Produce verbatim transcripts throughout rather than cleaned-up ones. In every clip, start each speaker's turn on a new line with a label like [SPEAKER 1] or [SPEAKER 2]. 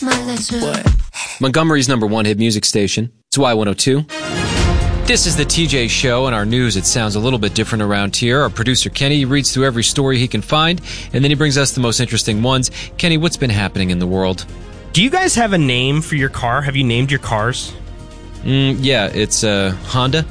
[SPEAKER 1] What? Montgomery's number one hit music station. It's Y one oh two. This is the T J Show, and our news, it sounds a little bit different around here. Our producer, Kenny, reads through every story he can find, and then he brings us the most interesting ones. Kenny, what's been happening in the world?
[SPEAKER 2] Do you guys have a name for your car? Have you named your cars?
[SPEAKER 1] Mm, yeah, it's uh, Honda.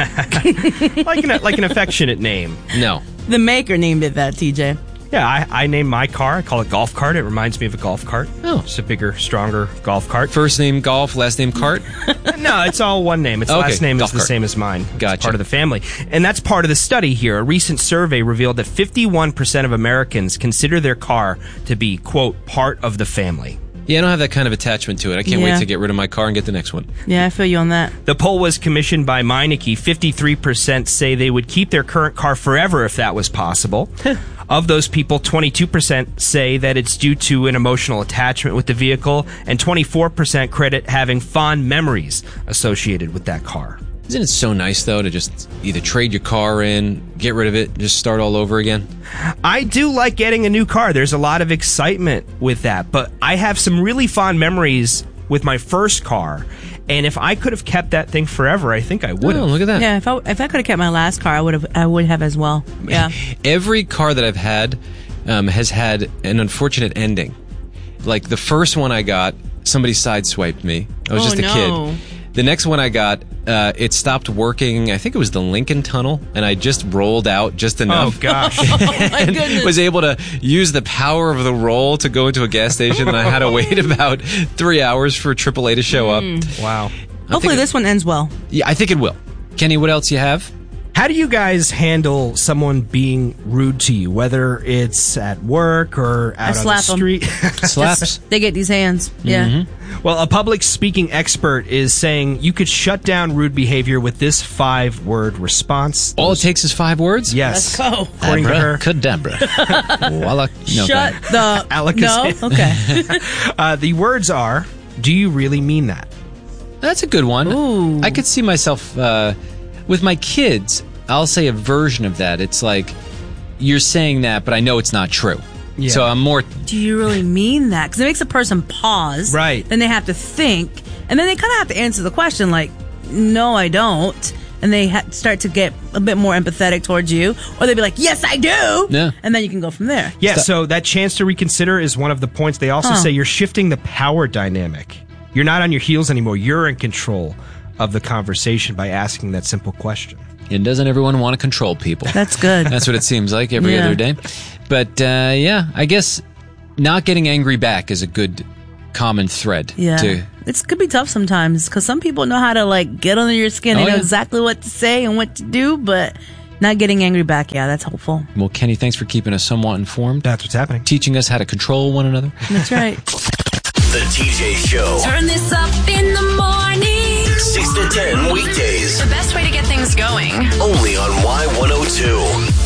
[SPEAKER 2] like, an, like an affectionate name.
[SPEAKER 1] No.
[SPEAKER 3] The maker named it that, T J.
[SPEAKER 2] Yeah, I, I named my car. I call it Golf Cart. It reminds me of a golf cart.
[SPEAKER 1] Oh.
[SPEAKER 2] Just a bigger, stronger golf cart.
[SPEAKER 1] First name Golf, last name Cart?
[SPEAKER 2] No, it's all one name. Its
[SPEAKER 1] okay.
[SPEAKER 2] last name
[SPEAKER 1] golf
[SPEAKER 2] is the
[SPEAKER 1] cart.
[SPEAKER 2] same as mine.
[SPEAKER 1] Gotcha.
[SPEAKER 2] It's part of the family. And that's part of the study here. A recent survey revealed that fifty-one percent of Americans consider their car to be, quote, part of the family.
[SPEAKER 1] Yeah, I don't have that kind of attachment to it. I can't
[SPEAKER 3] Yeah.
[SPEAKER 1] wait to get rid of my car and get the next one.
[SPEAKER 3] Yeah, I feel you on that.
[SPEAKER 2] The poll was commissioned by Meineke. fifty-three percent say they would keep their current car forever if that was possible. Of those people, twenty-two percent say that it's due to an emotional attachment with the vehicle, and twenty-four percent credit having fond memories associated with that car.
[SPEAKER 1] Isn't it so nice, though, to just either trade your car in, get rid of it, and just start all over again?
[SPEAKER 2] I do like getting a new car. There's a lot of excitement with that, but I have some really fond memories with my first car, and if I could have kept that thing forever, I think I would have.
[SPEAKER 1] Oh, look at that.
[SPEAKER 3] Yeah, if I if I could have kept my last car, I would have I would have as well. Yeah.
[SPEAKER 1] Every car that I've had um, has had an unfortunate ending. Like the first one I got, somebody sideswiped me. I was
[SPEAKER 3] Oh,
[SPEAKER 1] just a
[SPEAKER 3] no.
[SPEAKER 1] kid. The next one I got, uh, it stopped working. I think it was the Lincoln Tunnel, and I just rolled out just enough.
[SPEAKER 2] Oh, gosh.
[SPEAKER 3] my
[SPEAKER 1] and
[SPEAKER 3] goodness.
[SPEAKER 1] was able to use the power of the roll to go into a gas station, and I had to wait about three hours for triple A to show up.
[SPEAKER 2] Wow.
[SPEAKER 3] Hopefully this one ends well.
[SPEAKER 1] Yeah, I think it will. Kenny, what else you have?
[SPEAKER 2] How do you guys handle someone being rude to you, whether it's at work or out on the
[SPEAKER 3] slap 'em.
[SPEAKER 2] street?
[SPEAKER 1] Slaps.
[SPEAKER 3] They get these hands. Yeah.
[SPEAKER 2] Well, a public speaking expert is saying you could shut down rude behavior with this five-word response.
[SPEAKER 1] All it takes is five words?
[SPEAKER 2] Yes.
[SPEAKER 3] Let's go.
[SPEAKER 2] According to her.
[SPEAKER 1] Cadabra. Walla- no,
[SPEAKER 3] Shut
[SPEAKER 1] thank-
[SPEAKER 3] the
[SPEAKER 2] Alakazam.
[SPEAKER 3] No? Okay.
[SPEAKER 2] Uh, the words are, do you really mean that?
[SPEAKER 1] That's a good one.
[SPEAKER 3] Ooh.
[SPEAKER 1] I could see myself, uh, with my kids, I'll say a version of that. It's like, you're saying that, but I know it's not true.
[SPEAKER 2] Yeah.
[SPEAKER 1] So I'm more...
[SPEAKER 3] Do you really mean that? Because it makes a person pause.
[SPEAKER 2] Right.
[SPEAKER 3] Then they have to think. And then they kind of have to answer the question like, no, I don't. And they ha- start to get a bit more empathetic towards you. Or they'd be like, yes, I do.
[SPEAKER 1] Yeah.
[SPEAKER 3] And then you can go from there.
[SPEAKER 2] Yeah, so that chance to reconsider is one of the points. They also
[SPEAKER 3] Huh.
[SPEAKER 2] say you're shifting the power dynamic. You're not on your heels anymore. You're in control of the conversation by asking that simple question.
[SPEAKER 1] And doesn't everyone want to control people?
[SPEAKER 3] That's good.
[SPEAKER 1] That's what it seems like every
[SPEAKER 3] Yeah.
[SPEAKER 1] other day. But, uh, yeah, I guess not getting angry back is a good common thread.
[SPEAKER 3] Yeah.
[SPEAKER 1] To,
[SPEAKER 3] It could be tough sometimes because some people know how to like get under your skin. They
[SPEAKER 1] Oh,
[SPEAKER 3] know
[SPEAKER 1] yeah.
[SPEAKER 3] exactly what to say and what to do, but not getting angry back. Yeah, that's helpful.
[SPEAKER 1] well, Kenny, thanks for keeping us somewhat informed.
[SPEAKER 2] That's what's happening.
[SPEAKER 1] Teaching us how to control one another.
[SPEAKER 3] That's right.
[SPEAKER 4] The T J Show.
[SPEAKER 5] Turn this up in the morning.
[SPEAKER 4] six to ten weekdays.
[SPEAKER 5] The best way to get things going.
[SPEAKER 4] Only on Y one oh two.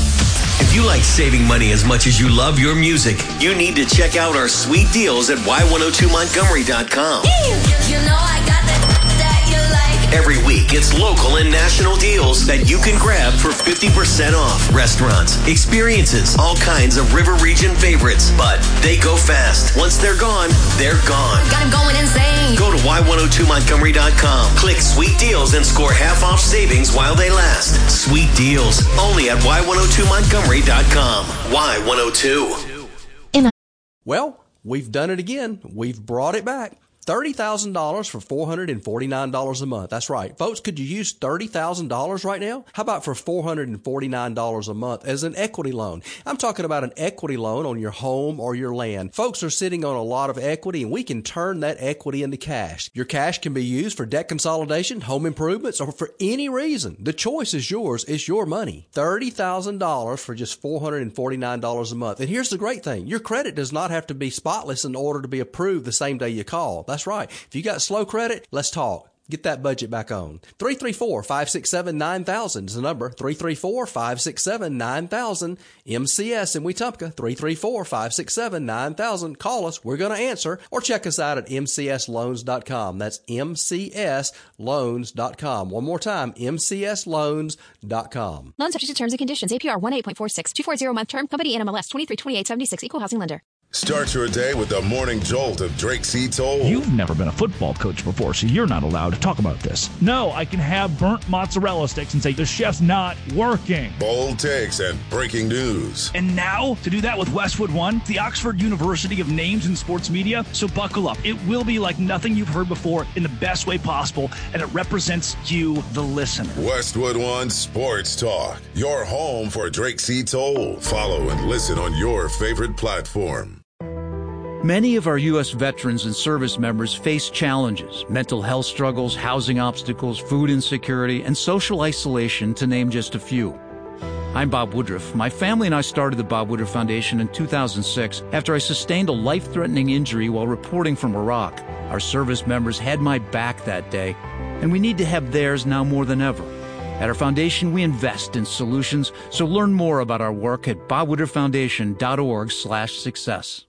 [SPEAKER 4] If you like saving money as much as you love your music, you need to check out our sweet deals at Y one oh two Montgomery dot com.
[SPEAKER 5] You know I got that that you like.
[SPEAKER 4] Every week, it's local and national deals that you can grab for fifty percent off. Restaurants, experiences, all kinds of River Region favorites. But they go fast. Once they're gone, they're gone.
[SPEAKER 5] Got him going insane.
[SPEAKER 4] Go to Y one oh two Montgomery dot com. Click Sweet Deals and score half off savings while they last. Sweet Deals, only at Y one oh two Montgomery dot com. Y one oh two.
[SPEAKER 6] Well, we've done it again. We've brought it back. thirty thousand dollars for four hundred forty-nine dollars a month. That's right. Folks, could you use thirty thousand dollars right now? How about for four hundred forty-nine dollars a month as an equity loan? I'm talking about an equity loan on your home or your land. Folks are sitting on a lot of equity, and we can turn that equity into cash. Your cash can be used for debt consolidation, home improvements, or for any reason. The choice is yours. It's your money. thirty thousand dollars for just four hundred forty-nine dollars a month. And here's the great thing. Your credit does not have to be spotless in order to be approved the same day you call. That's right. If you got slow credit, let's talk. Get that budget back on. three three four, five six seven, nine thousand is the number. three three four, five six seven, nine thousand. M C S in Wetumpka. three three four, five six seven, nine thousand. Call us. We're going to answer. Or check us out at M C S loans dot com. That's M C S loans dot com. One more time, M C S loans dot com.
[SPEAKER 7] Loan subject to terms and conditions. A P R one eight point four six. two forty month term. Company N M L S twenty-three twenty-eight seventy-six. Equal housing lender. Start your day with the morning jolt of Drake C. Toll.
[SPEAKER 8] You've never been a football coach before, so you're not allowed to talk about this. No, I can have burnt mozzarella sticks and say the chef's not working.
[SPEAKER 7] Bold takes and breaking news.
[SPEAKER 8] And now, to do that with Westwood One, the Oxford University of Names in Sports Media. So buckle up. It will be like nothing you've heard before in the best way possible, and it represents you, the listener.
[SPEAKER 7] Westwood One Sports Talk, your home for Drake C. Toll. Follow and listen on your favorite platform.
[SPEAKER 9] Many of our U S veterans and service members face challenges, mental health struggles, housing obstacles, food insecurity, and social isolation, to name just a few. I'm Bob Woodruff. My family and I started the Bob Woodruff Foundation in two thousand six after I sustained a life-threatening injury while reporting from Iraq. Our service members had my back that day, and we need to have theirs now more than ever. At our foundation, we invest in solutions, so learn more about our work at bob woodruff foundation dot org slash success.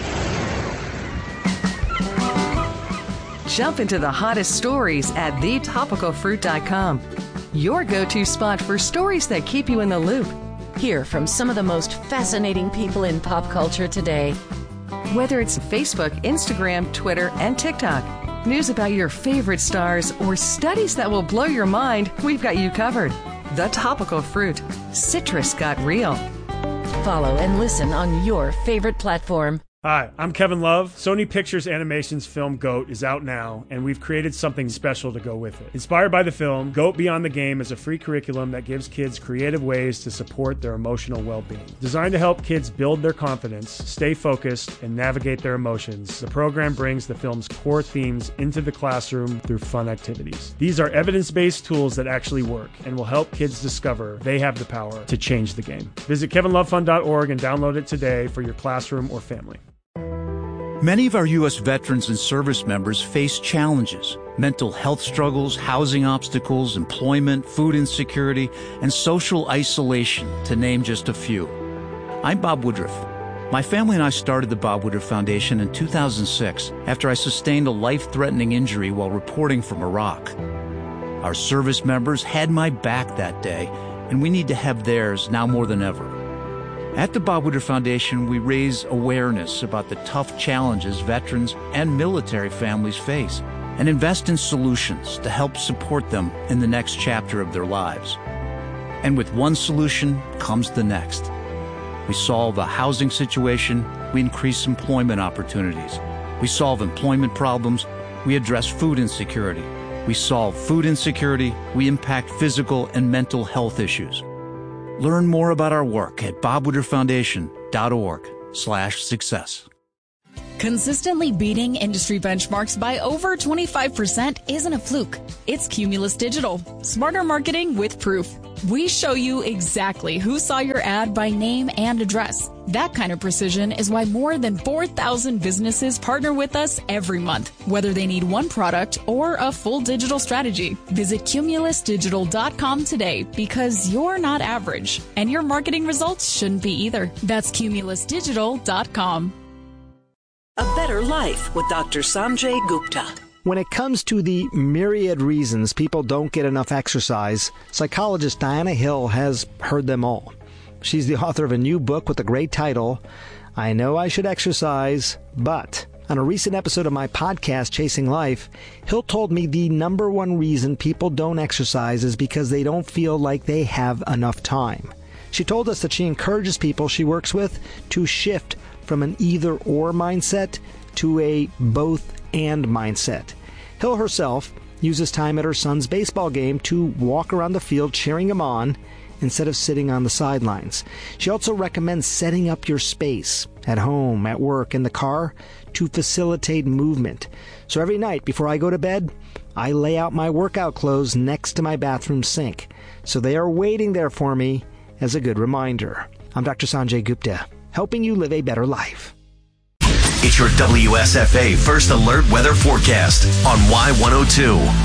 [SPEAKER 10] Jump into the hottest stories at the topical fruit dot com. Your go-to spot for stories that keep you in the loop.
[SPEAKER 11] Hear from some of the most fascinating people in pop culture today.
[SPEAKER 10] Whether it's Facebook, Instagram, Twitter, and TikTok, news about your favorite stars, or studies that will blow your mind, we've got you covered. The Topical Fruit. Citrus got real.
[SPEAKER 11] Follow and listen on your favorite platform.
[SPEAKER 12] Hi, I'm Kevin Love. Sony Pictures Animation's film GOAT is out now, and we've created something special to go with it. Inspired by the film, GOAT Beyond the Game is a free curriculum that gives kids creative ways to support their emotional well-being. Designed to help kids build their confidence, stay focused, and navigate their emotions, the program brings the film's core themes into the classroom through fun activities. These are evidence-based tools that actually work and will help kids discover they have the power to change the game. Visit kevin love fund dot org and download it today for your classroom or family.
[SPEAKER 9] Many of our U S veterans and service members face challenges, mental health struggles, housing obstacles, employment, food insecurity, and social isolation, to name just a few. I'm Bob Woodruff. My family and I started the Bob Woodruff Foundation in two thousand six after I sustained a life-threatening injury while reporting from Iraq. Our service members had my back that day, and we need to have theirs now more than ever. At the Bob Woodruff Foundation, we raise awareness about the tough challenges veterans and military families face and invest in solutions to help support them in the next chapter of their lives. And with one solution comes the next. We solve a housing situation, we increase employment opportunities. We solve employment problems, we address food insecurity. We solve food insecurity, we impact physical and mental health issues. Learn more about our work at bob woodruff foundation dot org slash success.
[SPEAKER 13] Consistently beating industry benchmarks by over twenty-five percent isn't a fluke. It's Cumulus Digital. Smarter marketing with proof. We show you exactly who saw your ad by name and address. That kind of precision is why more than four thousand businesses partner with us every month, whether they need one product or a full digital strategy. Visit cumulus digital dot com today, because you're not average, and your marketing results shouldn't be either. That's cumulus digital dot com.
[SPEAKER 14] A Better Life with Doctor Sanjay Gupta.
[SPEAKER 15] When it comes to the myriad reasons people don't get enough exercise, psychologist Diana Hill has heard them all. She's the author of a new book with the great title, I Know I Should Exercise, But. On a recent episode of my podcast, Chasing Life, Hill told me the number one reason people don't exercise is because they don't feel like they have enough time. She told us that she encourages people she works with to shift from an either-or mindset to a both-and mindset. Hill herself uses time at her son's baseball game to walk around the field cheering him on instead of sitting on the sidelines. She also recommends setting up your space at home, at work, in the car to facilitate movement. So every night before I go to bed, I lay out my workout clothes next to my bathroom sink, so they are waiting there for me as a good reminder. I'm Doctor Sanjay Gupta, helping you live a better life.
[SPEAKER 4] It's your W S F A First Alert Weather Forecast on Y one oh two.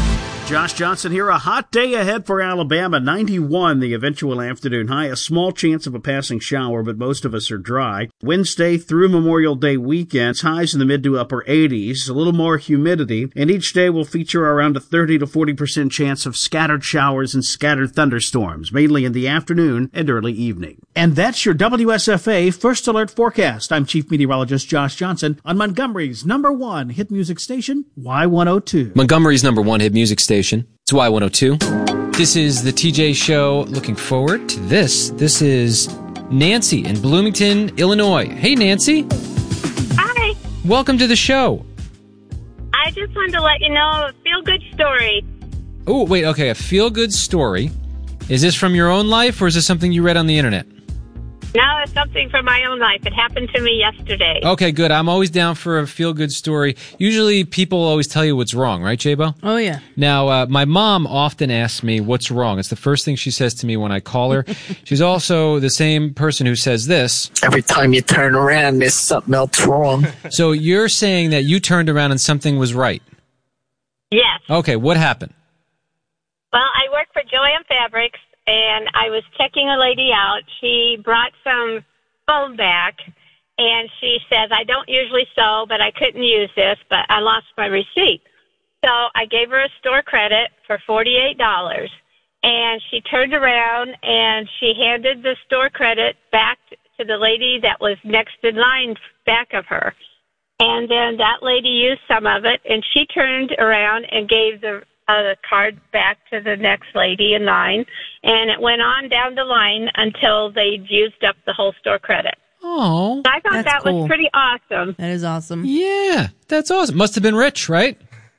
[SPEAKER 16] Josh Johnson here. A hot day ahead for Alabama. ninety-one, the eventual afternoon high. A small chance of a passing shower, but most of us are dry. Wednesday through Memorial Day weekends, highs in the mid to upper eighties. A little more humidity, and each day will feature around a thirty to forty percent chance of scattered showers and scattered thunderstorms, mainly in the afternoon and early evening. And that's your W S F A First Alert Forecast. I'm Chief Meteorologist Josh Johnson on Montgomery's number one hit music station, Y one oh two.
[SPEAKER 1] Montgomery's number one hit music station. It's Y one oh two. This is the T J Show. Looking forward to this. This is Nancy in Bloomington, Illinois. Hey, Nancy.
[SPEAKER 17] Hi.
[SPEAKER 1] Welcome to the show.
[SPEAKER 17] I just wanted to let you know a feel-good story.
[SPEAKER 1] Oh, wait, okay, a feel-good story. Is this from your own life, or is this something you read on the internet?
[SPEAKER 17] No, it's something from my own life. It happened to me yesterday.
[SPEAKER 1] Okay, good. I'm always down for a feel-good story. Usually people always tell you what's wrong, right, J-Bo?
[SPEAKER 3] Oh, yeah.
[SPEAKER 1] Now, uh, my mom often asks me what's wrong. It's the first thing she says to me when I call her. She's also the same person who says this.
[SPEAKER 18] Every time you turn around, there's something else wrong.
[SPEAKER 1] So you're saying that you turned around and something was right?
[SPEAKER 17] Yes.
[SPEAKER 1] Okay, what happened?
[SPEAKER 17] Well, I work for Joanne Fabrics, and I was checking a lady out. She brought some foam back, and she says, I don't usually sew, but I couldn't use this, but I lost my receipt. So I gave her a store credit for forty-eight dollars, and she turned around, and she handed the store credit back to the lady that was next in line back of her. And then that lady used some of it, and she turned around and gave the uh, card back to the next lady in line, and it went on down the line until they'd used up the whole store credit.
[SPEAKER 1] Oh,
[SPEAKER 17] so I thought
[SPEAKER 3] that's
[SPEAKER 17] that
[SPEAKER 3] cool.
[SPEAKER 17] was pretty awesome.
[SPEAKER 3] That is awesome.
[SPEAKER 1] Yeah, that's awesome. Must have been rich, right?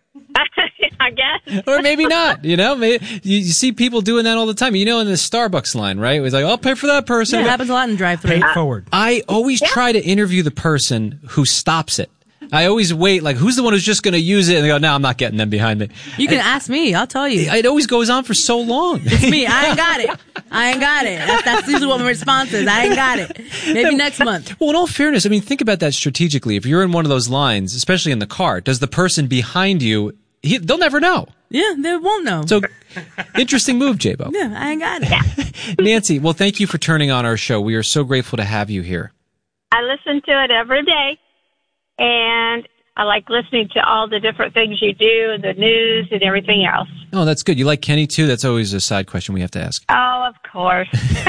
[SPEAKER 17] I guess.
[SPEAKER 1] Or maybe not, you know? Maybe, you, you see people doing that all the time. You know, in the Starbucks line, right? It was like, I'll pay for that person.
[SPEAKER 3] Yeah, it happens a lot in drive-thru.
[SPEAKER 2] Pay it forward.
[SPEAKER 1] I always yeah. try to interview the person who stops it. I always wait, like, who's the one who's just going to use it? And they go, no, I'm not getting them behind me.
[SPEAKER 3] You can
[SPEAKER 1] and,
[SPEAKER 3] ask me. I'll tell you.
[SPEAKER 1] It always goes on for so long.
[SPEAKER 3] It's me. I ain't got it. I ain't got it. That's, that's usually what my response is. I ain't got it. Maybe next month.
[SPEAKER 1] Well, in all fairness, I mean, think about that strategically. If you're in one of those lines, especially in the car, does the person behind you, he, they'll never know.
[SPEAKER 3] Yeah, they won't know.
[SPEAKER 1] So, interesting move, J-Bo.
[SPEAKER 3] Yeah, I ain't got it.
[SPEAKER 1] Nancy, well, thank you for turning on our show. We are so grateful to have you here.
[SPEAKER 17] I listen to it every day, and I like listening to all the different things you do, the news and everything else.
[SPEAKER 1] Oh, that's good. You like Kenny, too? That's always a side question we have to ask.
[SPEAKER 17] Oh, of course.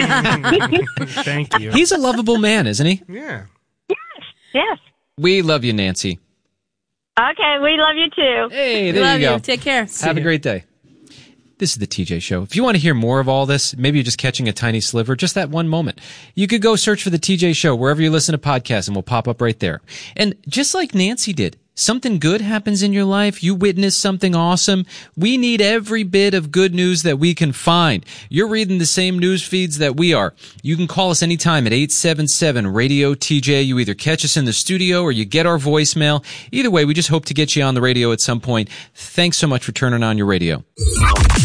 [SPEAKER 2] Thank you.
[SPEAKER 1] He's a lovable man, isn't he?
[SPEAKER 2] Yeah.
[SPEAKER 17] Yes, yes.
[SPEAKER 1] We love you, Nancy.
[SPEAKER 17] Okay, we love you, too.
[SPEAKER 1] Hey, there
[SPEAKER 3] love
[SPEAKER 1] you go.
[SPEAKER 3] You. Take care.
[SPEAKER 1] Have
[SPEAKER 3] See
[SPEAKER 1] a
[SPEAKER 3] you.
[SPEAKER 1] great day. This is the T J Show. If you want to hear more of all this, maybe you're just catching a tiny sliver, just that one moment, you could go search for the T J Show wherever you listen to podcasts and we'll pop up right there. And just like Nancy did, something good happens in your life, you witness something awesome, we need every bit of good news that we can find. You're reading the same news feeds that we are. You can call us anytime at eight seven seven radio T J. You either catch us in the studio or you get our voicemail. Either way, we just hope to get you on the radio at some point. Thanks so much for turning on your radio.